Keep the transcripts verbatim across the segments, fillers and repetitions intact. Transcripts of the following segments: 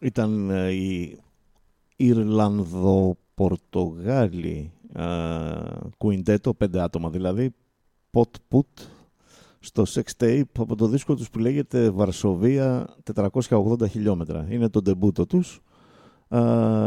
ήταν ε, οι Ιρλανδο-Πορτογάλοι ε, κουιντέτο, πέντε άτομα δηλαδή, Pot Put, στο sex tape από το δίσκο τους που λέγεται Βαρσοβία τετρακόσια ογδόντα χιλιόμετρα. Είναι το ντεμπούτο τους. Ε,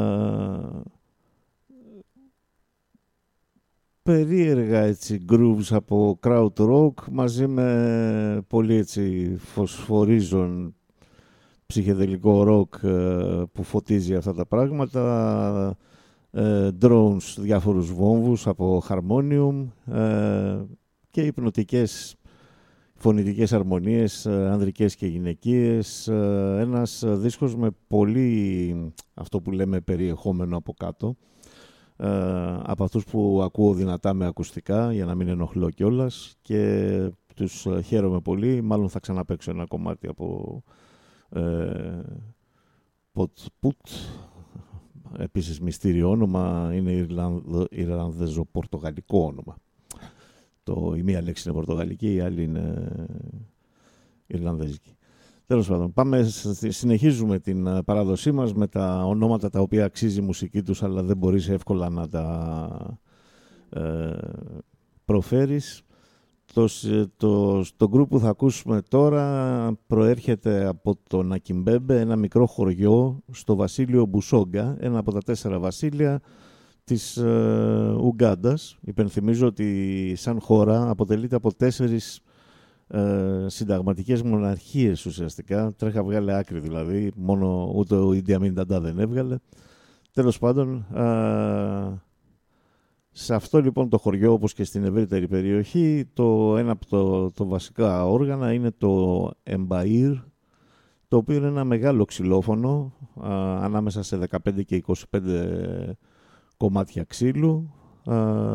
περίεργα έτσι grooves από crowd rock μαζί με πολύ έτσι φωσφορίζον ψυχεδελικό rock ε, που φωτίζει αυτά τα πράγματα, ε, drones, διάφορους βόμβους από harmonium ε, και υπνοτικές φωνητικές αρμονίες, ε, ανδρικές και γυναικείες, ε, ένας δίσκος με πολύ αυτό που λέμε περιεχόμενο από κάτω, ε, από αυτούς που ακούω δυνατά με ακουστικά για να μην ενοχλώ κιόλας, και τους ε, χαίρομαι πολύ. Μάλλον θα ξαναπαίξω ένα κομμάτι από ε, Pot Put, επίσης μυστήριο όνομα, είναι Ιρλανδο, Ιρλανδεζο-πορτογαλικό όνομα. Το, η μία λέξη είναι πορτογαλική, η άλλη είναι Ιρλανδέζικη. Τέλος πάντων, πάμε, συνεχίζουμε την παράδοσή μας με τα ονόματα τα οποία αξίζει η μουσική τους, αλλά δεν μπορείς εύκολα να τα ε, προφέρεις. Το, το, το γκρουπ που θα ακούσουμε τώρα προέρχεται από το Νακιμπέμπε, ένα μικρό χωριό στο βασίλειο Μπουσόγκα, ένα από τα τέσσερα βασίλεια της ε, Ουγκάντας. Υπενθυμίζω ότι σαν χώρα αποτελείται από τέσσερις ε, συνταγματικές μοναρχίες ουσιαστικά. Τρέχα βγάλε άκρη δηλαδή, μόνο ούτε ο Ίντι Αμίν Ντάντα δεν έβγαλε. Τέλος πάντων, ε, σε αυτό λοιπόν το χωριό, όπως και στην ευρύτερη περιοχή, το, ένα από το, το βασικά όργανα είναι το εμπαΐρ, το οποίο είναι ένα μεγάλο ξυλόφωνο α, ανάμεσα σε δεκαπέντε και είκοσι πέντε κομμάτια ξύλου. Α,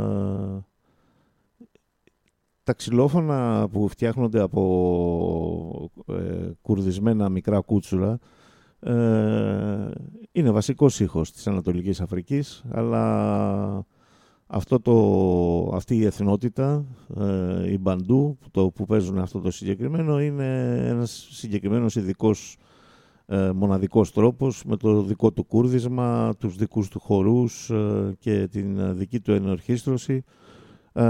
τα ξυλόφωνα που φτιάχνονται από ε, κουρδισμένα μικρά κούτσουρα ε, είναι βασικός ήχος της Ανατολικής Αφρικής, αλλά αυτό το, αυτή η εθνότητα, ε, η Μπαντού, το, που παίζουν αυτό το συγκεκριμένο, είναι ένας συγκεκριμένος ειδικός ε, μοναδικός τρόπος, με το δικό του κούρδισμα, τους δικούς του χορούς ε, και την δική του ενορχήστρωση,